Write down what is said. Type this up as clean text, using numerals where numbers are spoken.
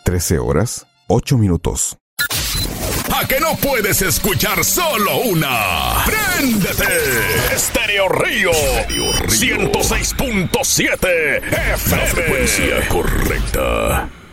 13 horas, 8 minutos. ¿A que no puedes escuchar solo una? ¡Préndete! Estéreo Río 106.7 FM. La frecuencia correcta.